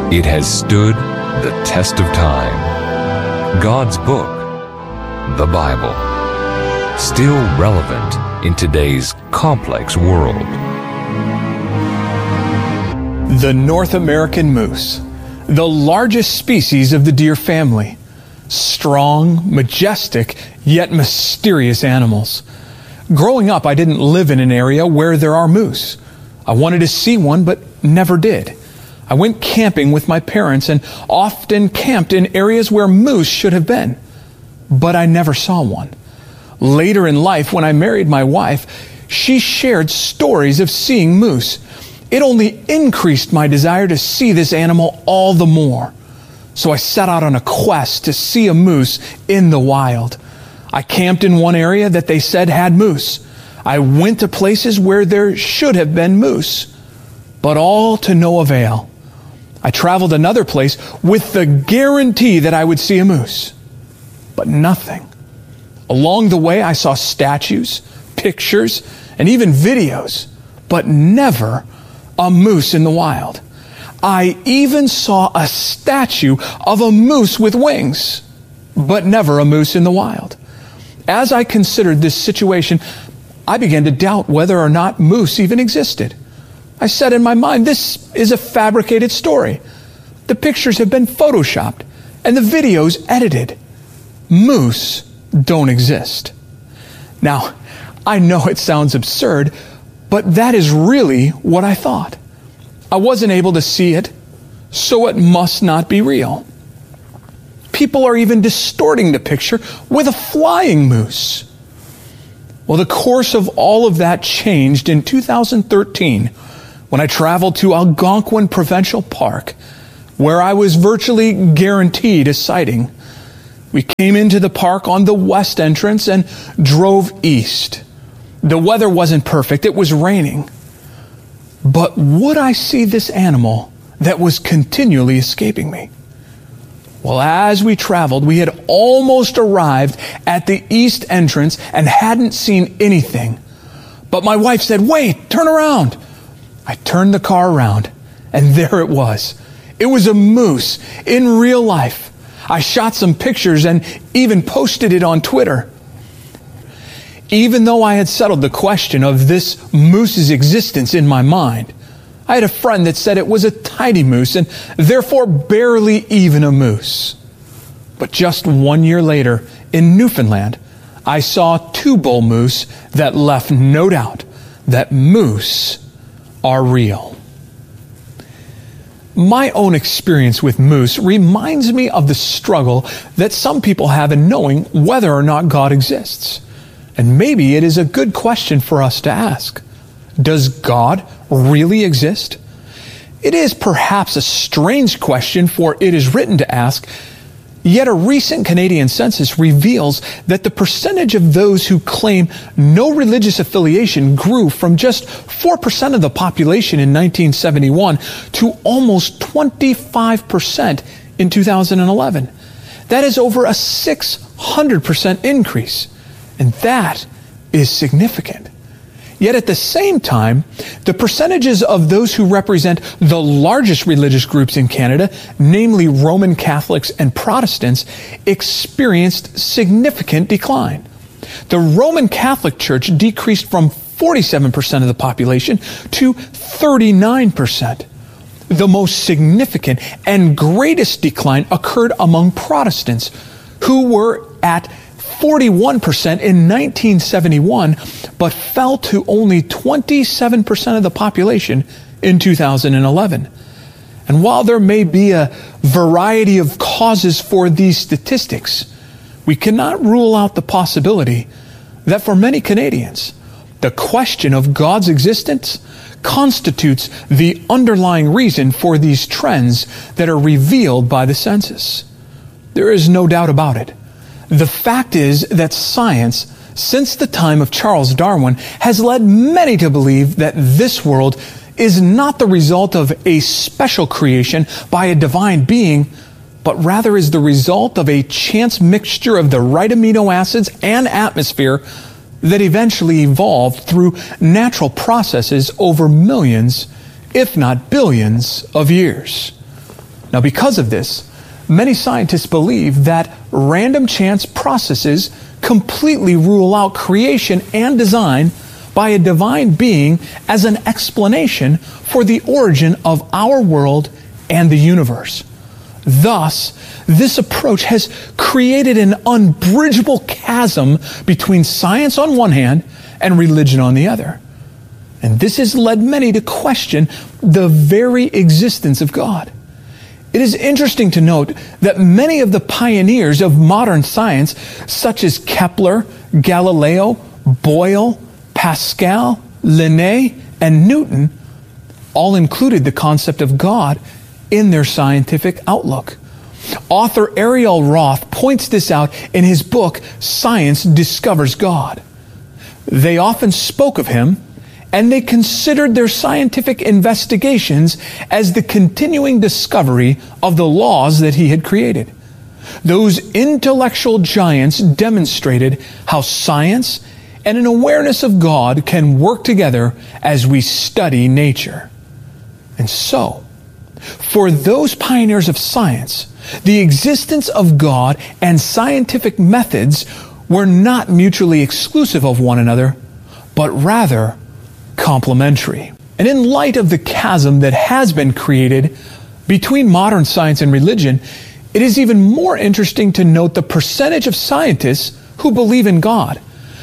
It has stood the test of time. God's book, the Bible, still relevant in today's complex world. The North American moose, the largest species of the deer family. Strong, majestic, yet mysterious animals. Growing up, I didn't live in an area where there are moose. I wanted to see one, but never did. I went camping with my parents and often camped in areas where moose should have been, but I never saw one. Later in life, when I married my wife, she shared stories of seeing moose. It only increased my desire to see this animal all the more. So I set out on a quest to see a moose in the wild. I camped in one area that they said had moose. I went to places where there should have been moose, but all to no avail. I traveled another place with the guarantee that I would see a moose, but nothing. Along the way, I saw statues, pictures, and even videos, but never a moose in the wild. I even saw a statue of a moose with wings, but never a moose in the wild. As I considered this situation, I began to doubt whether or not moose even existed. I said in my mind, this is a fabricated story. The pictures have been photoshopped and the videos edited. Moose don't exist. Now, I know it sounds absurd, but that is really what I thought. I wasn't able to see it, so it must not be real. People are even distorting the picture with a flying moose. Well, the course of all of that changed in 2013 when I traveled to Algonquin Provincial Park, where I was virtually guaranteed a sighting. We came into the park on the west entrance and drove east. The weather wasn't perfect. It was raining. But would I see this animal that was continually escaping me? Well, as we traveled, we had almost arrived at the east entrance and hadn't seen anything. But my wife said, "Wait, turn around." I turned the car around, and there it was. It was a moose in real life. I shot some pictures and even posted it on Twitter. Even though I had settled the question of this moose's existence in my mind, I had a friend that said it was a tiny moose and therefore barely even a moose. But just 1 year later, in Newfoundland, I saw two bull moose that left no doubt that moose are real. My own experience with moose reminds me of the struggle that some people have in knowing whether or not God exists. And maybe it is a good question for us to ask. Does God really exist? It is perhaps a strange question, for it is written to ask, yet a recent Canadian census reveals that the percentage of those who claim no religious affiliation grew from just 4% of the population in 1971 to almost 25% in 2011. That is over a 600% increase. And that is significant. Yet at the same time, the percentages of those who represent the largest religious groups in Canada, namely Roman Catholics and Protestants, experienced significant decline. The Roman Catholic Church decreased from 47% of the population to 39%. The most significant and greatest decline occurred among Protestants, who were at 41% in 1971, but fell to only 27% of the population in 2011. And while there may be a variety of causes for these statistics, we cannot rule out the possibility that for many Canadians, the question of God's existence constitutes the underlying reason for these trends that are revealed by the census. There is no doubt about it. The fact is that science, since the time of Charles Darwin, has led many to believe that this world is not the result of a special creation by a divine being, but rather is the result of a chance mixture of the right amino acids and atmosphere that eventually evolved through natural processes over millions, if not billions, of years. Now, because of this, many scientists believe that random chance processes completely rule out creation and design by a divine being as an explanation for the origin of our world and the universe. Thus, this approach has created an unbridgeable chasm between science on one hand and religion on the other. And this has led many to question the very existence of God. It is interesting to note that many of the pioneers of modern science, such as Kepler, Galileo, Boyle, Pascal, Linné, and Newton, all included the concept of God in their scientific outlook. Author Ariel Roth points this out in his book, Science Discovers God. They often spoke of him, and they considered their scientific investigations as the continuing discovery of the laws that he had created. Those intellectual giants demonstrated how science and an awareness of God can work together as we study nature. And so, for those pioneers of science, the existence of God and scientific methods were not mutually exclusive of one another, but rather complementary. And in light of the chasm that has been created between modern science and religion, it is even more interesting to note the percentage of scientists who believe in God,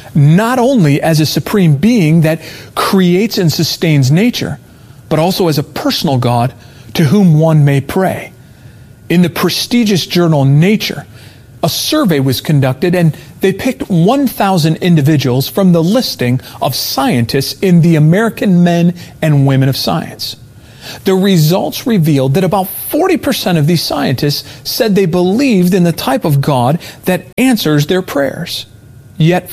not only as a supreme being that creates and sustains nature, but also as a personal God to whom one may pray. In the prestigious journal Nature, a survey was conducted, and they picked 1,000 individuals from the listing of scientists in the American Men and Women of Science. The results revealed that about 40% of these scientists said they believed in the type of God that answers their prayers, yet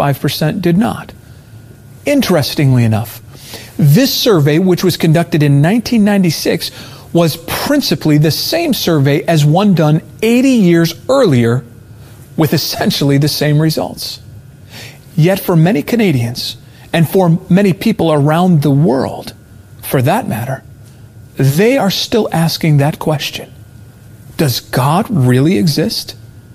45% did not. Interestingly enough, this survey, which was conducted in 1996, was principally the same survey as one done 80 years earlier with essentially the same results. Yet for many Canadians, and for many people around the world, for that matter, they are still asking that question. Does God really exist?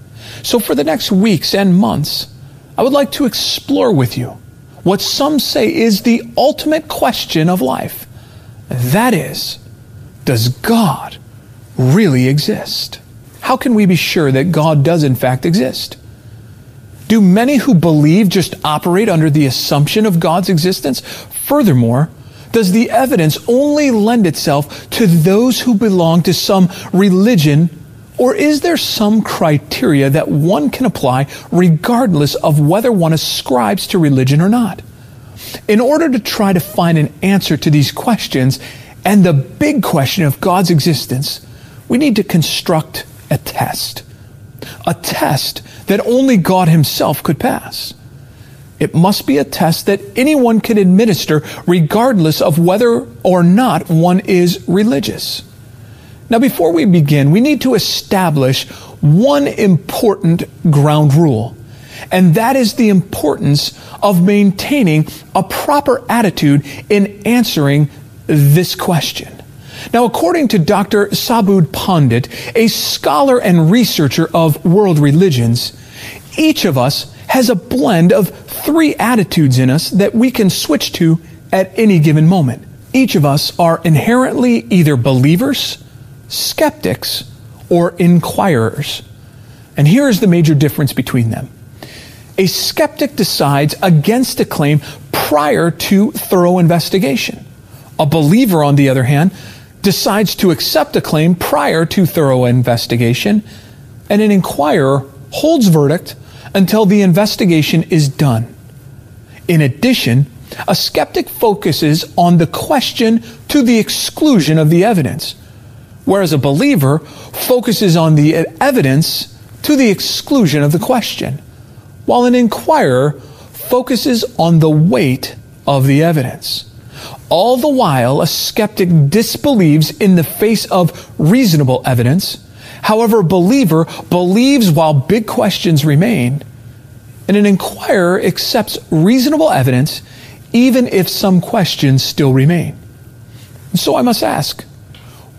So for the next weeks and months, I would like to explore with you what some say is the ultimate question of life. That is, does God really exist? How can we be sure that God does in fact exist? Do many who believe just operate under the assumption of God's existence? Furthermore, does the evidence only lend itself to those who belong to some religion, or is there some criteria that one can apply regardless of whether one ascribes to religion or not? In order to try to find an answer to these questions and the big question of God's existence, we need to construct a test that only God Himself could pass. It must be a test that anyone can administer regardless of whether or not one is religious. Now, before we begin, we need to establish one important ground rule, and that is the importance of maintaining a proper attitude in answering this question. Now, according to Dr. Subodh Pandit, a scholar and researcher of world religions, each of us has a blend of three attitudes in us that we can switch to at any given moment. Each of us are inherently either believers, skeptics, or inquirers. And here is the major difference between them. A skeptic decides against a claim prior to thorough investigation. A believer, on the other hand, decides to accept a claim prior to thorough investigation, and an inquirer holds verdict until the investigation is done. In addition, a skeptic focuses on the question to the exclusion of the evidence, whereas a believer focuses on the evidence to the exclusion of the question, while an inquirer focuses on the weight of the evidence. All the while, a skeptic disbelieves in the face of reasonable evidence. However, a believer believes while big questions remain, and an inquirer accepts reasonable evidence even if some questions still remain. And so I must ask,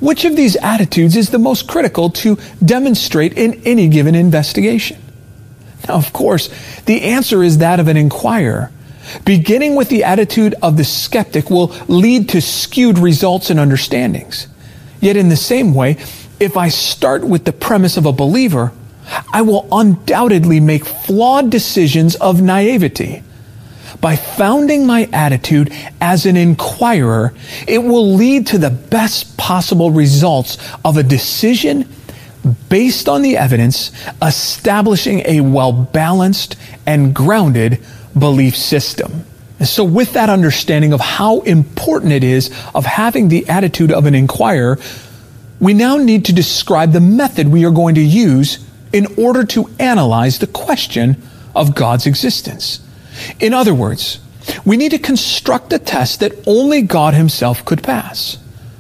Which of these attitudes is the most critical to demonstrate in any given investigation? Now, of course, the answer is that of an inquirer. Beginning with the attitude of the skeptic will lead to skewed results and understandings. Yet in the same way, if I start with the premise of a believer, I will undoubtedly make flawed decisions of naivety. By founding my attitude as an inquirer, it will lead to the best possible results of a decision based on the evidence, establishing a well-balanced and grounded belief system. And so with that understanding of how important it is of having the attitude of an inquirer, we now need to describe the method we are going to use in order to analyze the question of God's existence. In other words, we need to construct a test that only God Himself could pass.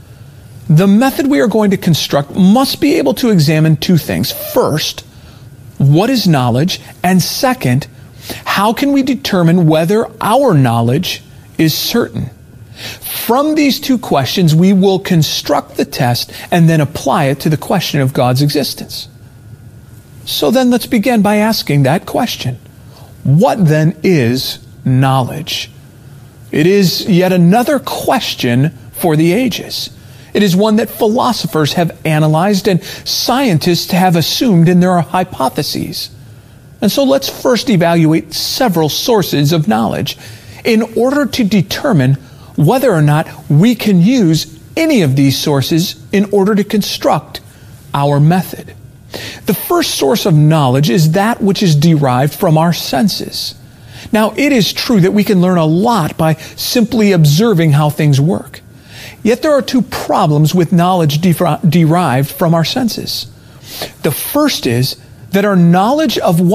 The method we are going to construct must be able to examine two things. First, what is knowledge? And second, how can we determine whether our knowledge is certain? From these two questions, we will construct the test and then apply it to the question of God's existence. So then let's begin by asking that question. What then is knowledge? It is yet another question for the ages. It is one that philosophers have analyzed and scientists have assumed in their hypotheses. And so let's first evaluate several sources of knowledge in order to determine whether or not we can use any of these sources in order to construct our method. The first source of knowledge is that which is derived from our senses. Now, it is true that we can learn a lot by simply observing how things work. Yet there are two problems with knowledge derived from our senses. The first is that our knowledge of what